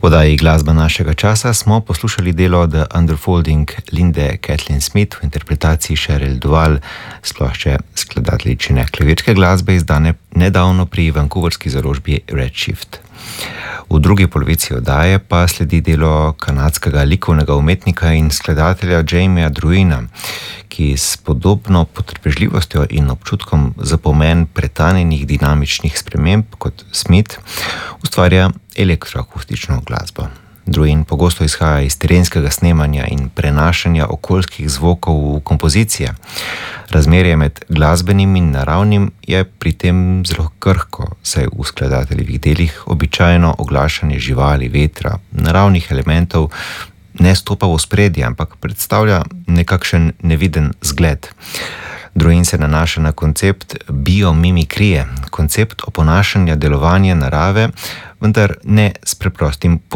V oddaji Glasba našega časa smo poslušali delo The Underfolding Linde Kathleen Smith v interpretaciji Cheryl Duval s plošče skladateljičine klavirske glasbe, izdane nedavno pri vancouverski založbi Redshift. V drugi polovici oddaje pa sledi delo kanadskega likovnega umetnika in skladatelja Jamieja Druina, ki s podobno potrpežljivostjo in občutkom za pomen pretanjenih dinamičnih sprememb kot Smith ustvarja elektroakustično glasbo. Druin pogosto izhaja iz terenskega snemanja in prenašanja okoljskih zvokov v kompozicije. Razmerje med glasbenim in naravnim je pri tem zelo krhko, saj v skladateljevih delih običajno oglašanje živali, vetra, naravnih elementov ne stopa v ospredje, ampak predstavlja nekakšen neviden zgled. Druin se nanaša na koncept biomimikrije, koncept oponašanja delovanja narave, vendar ne s preprostim